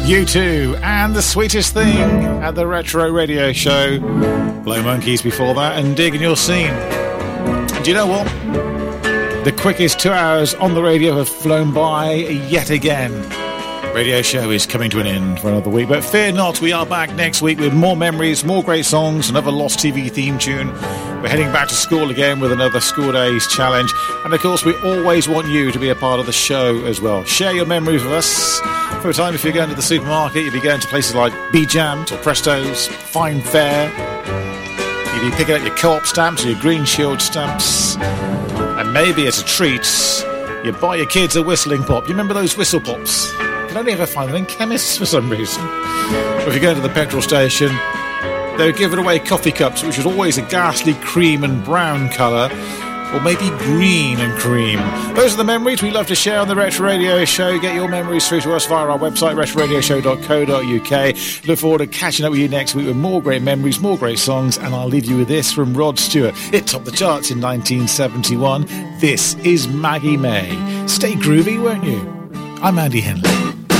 U2 and The Sweetest Thing at the Retro Radio Show. Blow Monkeys before that and Digging Your Scene. Do you know what? The quickest 2 hours on the radio have flown by yet again. Radio show is coming to an end for another week, but fear not, we are back next week with more memories, more great songs, another Lost TV theme tune. We're heading back to school again with another School Days challenge, and of course we always want you to be a part of the show as well. Share your memories with us. For a time, if you're going to the supermarket, you'll be going to places like B-Jams or Presto's, Fine Fare. You'll be picking up your Co-op stamps or your Green Shield stamps, and maybe as a treat you buy your kids a whistling pop. You remember those whistle pops? You can only ever find them in chemists for some reason. Or if you go to the petrol station, they were giving away coffee cups, which was always a ghastly cream and brown colour, or maybe green and cream. Those are the memories we love to share on the Retro Radio Show. Get your memories through to us via our website, retroradioshow.co.uk. Look forward to catching up with you next week with more great memories, more great songs, and I'll leave you with this from Rod Stewart. It topped the charts in 1971. This is Maggie May. Stay groovy, won't you? I'm Andy Henley.